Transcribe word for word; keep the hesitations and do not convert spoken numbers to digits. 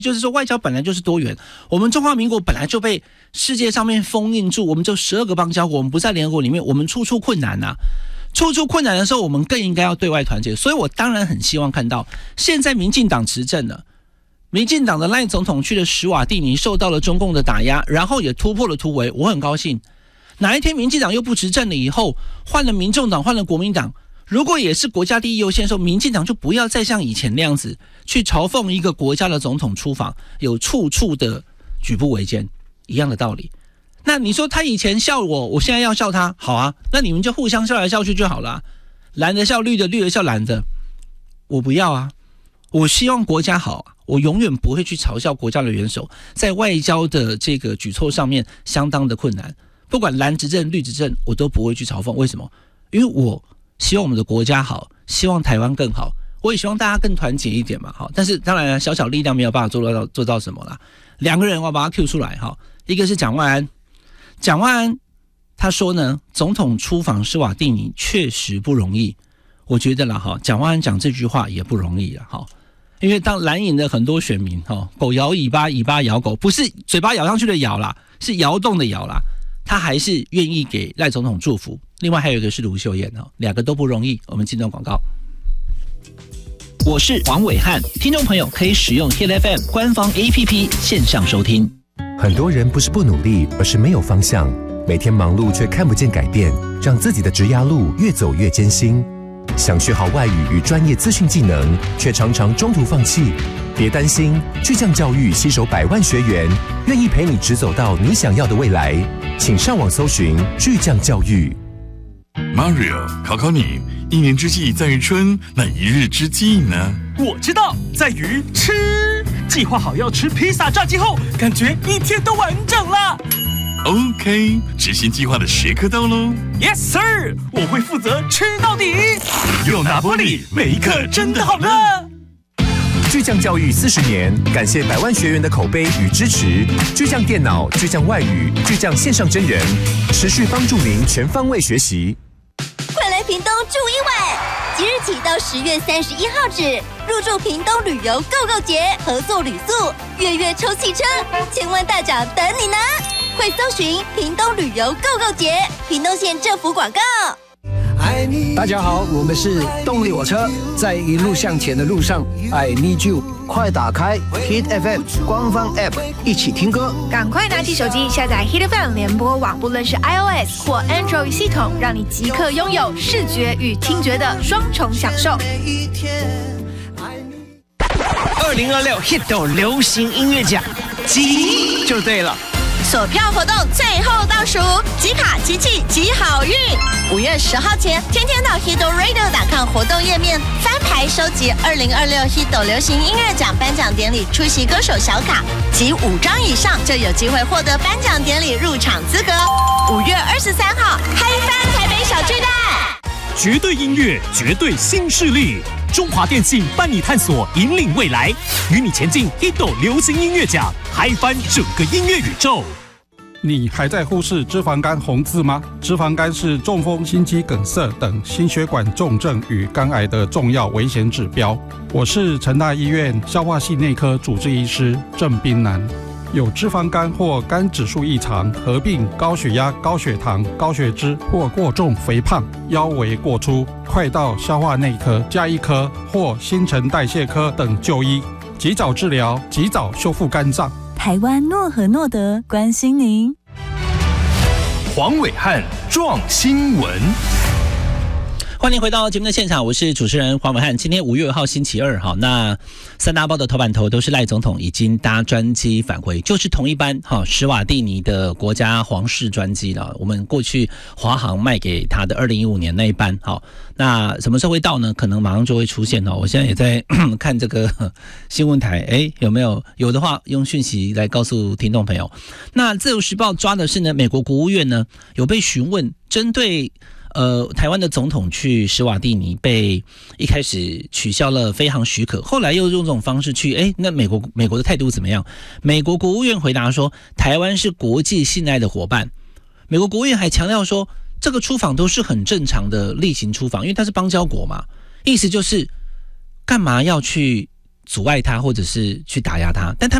就是说外交本来就是多元，我们中华民国本来就被世界上面封印住，我们就十二个邦交国，我们不在联合国里面，我们处处困难啊，处处困难的时候，我们更应该要对外团结。所以我当然很希望看到，现在民进党执政了，民进党的赖总统去了史瓦蒂尼，受到了中共的打压，然后也突破了突围，我很高兴。哪一天民进党又不执政了以后，换了民众党，换了国民党，如果也是国家第一优先的时候，民进党就不要再像以前那样子去嘲讽一个国家的总统出访，有处处的举步维艰，一样的道理。那你说他以前笑我，我现在要笑他，好啊，那你们就互相笑来笑去就好了啊，蓝的笑绿的，绿的笑蓝的，我不要啊，我希望国家好，我永远不会去嘲笑国家的元首，在外交的这个举措上面相当的困难，不管蓝执政绿执政，我都不会去嘲讽。为什么？因为我希望我们的国家好，希望台湾更好，我也希望大家更团结一点嘛。好，但是当然小小力量没有办法做到做到什么啦。两个人我要把它 Q 出来哈，一个是蒋万安，蒋万安他说呢，总统出访史瓦蒂尼确实不容易。我觉得啦哈，蒋万安讲这句话也不容易啦哈，因为当蓝营的很多选民哈，狗摇尾巴，尾巴摇狗，不是嘴巴咬上去的咬啦，是摇动的摇啦。他还是愿意给赖总统祝福。另外还有一个是卢秀燕，两个都不容易。我们进段广告。我是王伟汉，听众朋友可以使用 Hit F M 官方 A P P 线上收听。 很多人不是不努力，而是没有方向，每天忙碌却看不见改变，让自己的职涯路越走越艰辛。想学好外语与专业资讯技能，却常常中途放弃。别担心，巨匠教育携手百万学员，愿意陪你直走到你想要的未来。请上网搜寻巨匠教育。 Mario， 考考你，一年之计在于春，那一日之计呢？ 我知道，在于吃。计划好要吃披萨炸鸡后，感觉一天都完整了。 OK， 执行计划的时刻到喽。 Yes sir， 我会负责吃到底。有拿玻璃，每一刻真的好热。 巨匠教育四十年，感谢百万学员的口碑与支持。巨匠电脑、巨匠外语、巨匠线上真人，持续帮助您全方位学习。 快来屏东住一晚，即日起到十月三十一号止，入住屏东旅游购购节合作旅宿，月月抽汽车，千万大奖等你拿！快搜寻屏东旅游购购节，屏东县政府广告。 大家好，我们是动力火车，在一路向前的路上 I need you， 快打开 Hit F M 官方 App， 一起听歌。 赶快拿起手机下载 Hit F M 联播网，不论是 iOS 或 Android 系统，让你即刻拥有视觉与听觉的双重享受。 二零二六 Hit 流行音乐奖，集就对了。 锁票活动最后倒数，集卡集气集好运！五月十号前，天天到 Hito Radio 点 com 活动页面翻牌收集二零二六 Hito 流行音乐奖颁奖典礼出席歌手小卡，集五张以上就有机会获得颁奖典礼入场资格。五月二十三号，嗨翻台北小巨蛋， 绝对音乐，绝对新势力。中华电信伴你探索，引领未来，与你前进 Hito 流行音乐奖，嗨翻整个音乐宇宙。 你还在忽视脂肪肝红字吗？脂肪肝是中风、心肌梗塞等心血管重症与肝癌的重要危险指标。我是成大医院消化系内科主治医师郑彬南。有脂肪肝或肝指数异常，合并高血压、高血糖、高血脂或过重肥胖、腰围过粗，快到消化内科、家医科或新陈代谢科等就医，及早治疗，及早修复肝脏。 台湾诺和诺德关心您。 黄伟汉撞新闻。 欢迎回到节目的现场，我是主持人黄伟汉。今天五月二号星期二，好，那三大报的头版头都是赖总统已经搭专机返回，就是同一班哈史瓦蒂尼的国家皇室专机了。我们过去华航卖给他的二零一五年那一班，好，那什么时候会到呢？可能马上就会出现哦。我现在也在看这个新闻台，哎，有没有？有的话用讯息来告诉听众朋友。那自由时报抓的是呢，美国国务院呢有被询问，针对。呃，台湾的总统去史瓦蒂尼被一开始取消了飞航许可，后来又用这种方式去，哎，那美国美国的态度怎么样？美国国务院回答说，台湾是国际信赖的伙伴。美国国务院还强调说，这个出访都是很正常的例行出访，因为它是邦交国嘛，意思就是干嘛要去阻碍他，或者是去打压他，但他